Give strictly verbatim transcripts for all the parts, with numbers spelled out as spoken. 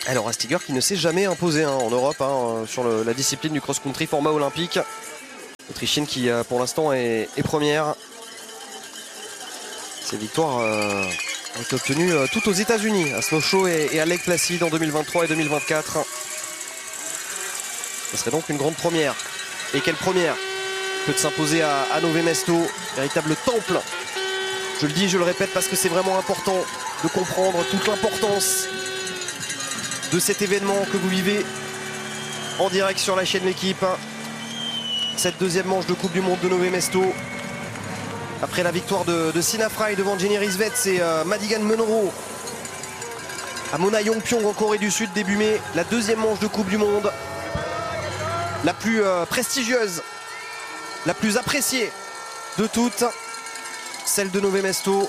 Alors Stiger qui ne s'est jamais imposé hein, en Europe hein, sur le, la discipline du cross-country format olympique. L'Autrichienne qui pour l'instant est, est première. Ces victoires euh, ont été obtenues euh, toutes aux États-Unis, à Snow Show et, et à Lake Placid en deux mille vingt-trois et deux mille vingt-quatre. Ce serait donc une grande première. Et quelle première que de s'imposer à, à Nové Mesto, véritable temple. Je le dis, je le répète parce que c'est vraiment important de comprendre toute l'importance de cet événement que vous vivez en direct sur la chaîne L'Équipe. Cette deuxième manche de Coupe du Monde de Nové Mesto. Après la victoire de, de Sina Frey devant Jenny Rissveds et euh, Madigan Munro à Mona Yongpyong en Corée du Sud début mai. La deuxième manche de Coupe du Monde. La plus euh, prestigieuse, la plus appréciée de toutes. Celle de Nové Mesto.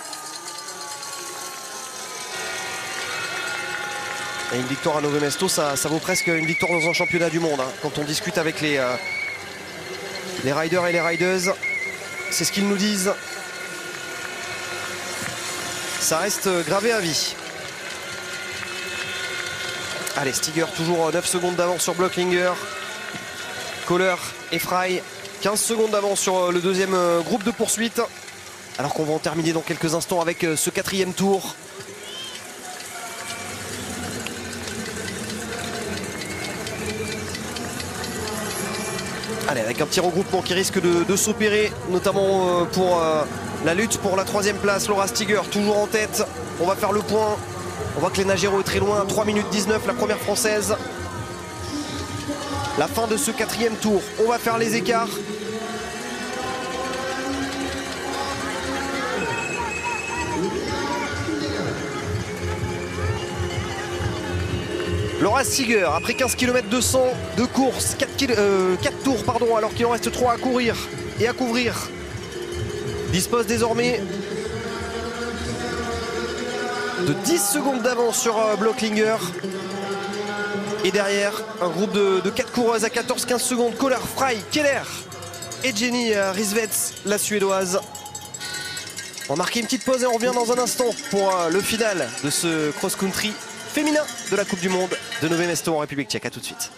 Et une victoire à Nové Mesto, ça, ça vaut presque une victoire dans un championnat du monde. Hein. Quand on discute avec les, euh, les riders et les riders, c'est ce qu'ils nous disent. Ça reste gravé à vie. Allez, Stiger toujours neuf secondes d'avance sur Blocklinger. Kohler et Frey, quinze secondes d'avance sur le deuxième groupe de poursuite. Alors qu'on va en terminer dans quelques instants avec ce quatrième tour. Allez, avec un petit regroupement qui risque de, de s'opérer, notamment pour euh, la lutte pour la troisième place. Laura Stiger toujours en tête. On va faire le point. On voit que Lena Giraud est très loin. trois minutes dix-neuf, la première française. La fin de ce quatrième tour. On va faire les écarts. Laura Stiger, après quinze kilomètres deux cents de course, quatre, euh, quatre tours, pardon, alors qu'il en reste trois à courir et à couvrir, dispose désormais de dix secondes d'avance sur euh, Blocklinger. Et derrière, un groupe de, de quatre coureuses à quatorze quinze secondes. Kohler, Frey, Keller et Jenny euh, Rissveds, la suédoise. On va marquer une petite pause et on revient dans un instant pour euh, le final de ce cross-country féminin de la Coupe du Monde de Nové Mesto en République tchèque. A tout de suite.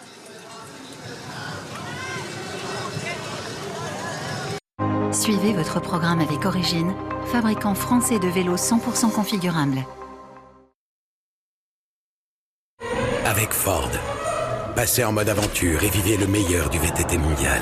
Suivez votre programme avec Origine, fabricant français de vélos cent pour cent configurables. Avec Ford, passez en mode aventure et vivez le meilleur du V T T mondial.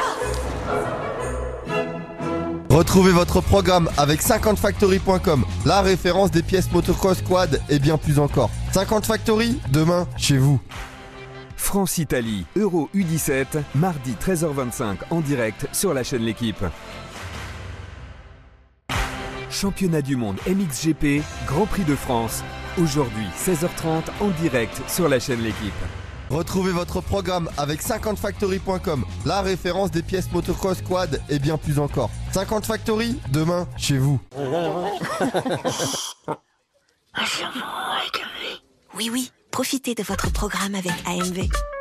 Retrouvez votre programme avec cinquante factory point com, la référence des pièces motocross, quad et bien plus encore. cinquante Factory, demain, chez vous. France-Italie, Euro U dix-sept, mardi treize heures vingt-cinq en direct sur la chaîne L'Équipe. Championnat du monde M X G P, Grand Prix de France, aujourd'hui seize heures trente en direct sur la chaîne L'Équipe. Retrouvez votre programme avec cinquante factory point com, la référence des pièces motocross, quad et bien plus encore. cinquante Factory, demain, chez vous. Oui, oui, profitez de votre programme avec A M V.